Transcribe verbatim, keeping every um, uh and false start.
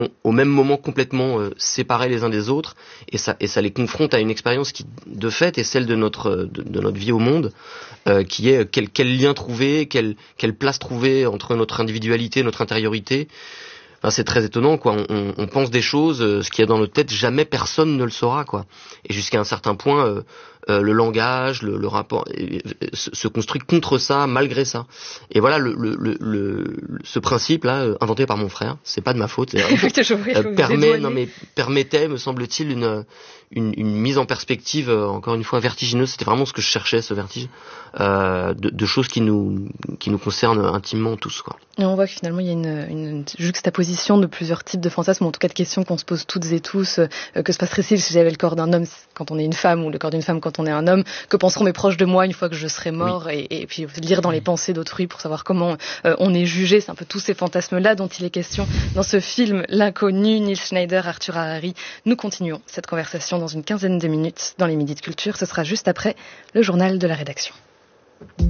au même moment complètement euh, séparés les uns des autres, et ça, et ça les confronte à une expérience qui, de fait, est celle de notre, de, de notre vie au monde, euh, qui est quel, quel lien trouver, quelle, quelle place trouver entre notre individualité, notre intériorité. Enfin, c'est très étonnant, quoi. On, on, on pense des choses, euh, ce qu'il y a dans notre tête, jamais personne ne le saura, quoi. Et jusqu'à un certain point, euh, euh, le langage, le, le rapport, euh, se, se construit contre ça, malgré ça. Et voilà, le, le, le, le ce principe-là, euh, inventé par mon frère, c'est pas de ma faute, c'est vraiment, euh, permet, non mais permettait, me semble-t-il, une, une, une mise en perspective, euh, encore une fois vertigineuse. C'était vraiment ce que je cherchais, ce vertige, euh, de, de choses qui nous, qui nous concernent intimement tous, quoi. Et on voit que finalement il y a une, une juxtaposition de plusieurs types de fantasmes, ou en tout cas de questions qu'on se pose toutes et tous. Euh, que se passerait-il si j'avais le corps d'un homme quand on est une femme, ou le corps d'une femme quand on est un homme? Que penseront mes proches de moi une fois que je serai mort? Oui. et, et puis lire dans les pensées d'autrui pour savoir comment euh, on est jugé. C'est un peu tous ces fantasmes-là dont il est question dans ce film L'inconnu. Nils Schneider, Arthur Harari. Nous continuons cette conversation dans une quinzaine de minutes dans les Midis de Culture. Ce sera juste après le journal de la rédaction.